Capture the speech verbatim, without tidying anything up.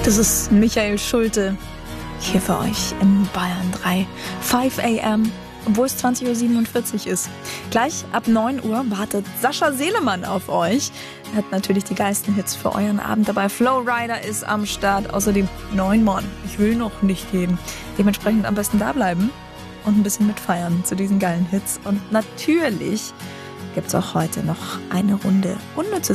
Das ist Michael Schulte hier für euch in Bayern drei. fünf a m, obwohl es zwanzig Uhr siebenundvierzig ist. Gleich ab neun Uhr wartet Sascha Selemann auf euch. Er hat natürlich die geilsten Hits für euren Abend dabei. Flowrider ist am Start. Außerdem neun Mann. Ich will noch nicht gehen. Dementsprechend am besten da bleiben und ein bisschen mitfeiern zu diesen geilen Hits. Und natürlich gibt es auch heute noch eine Runde unnützes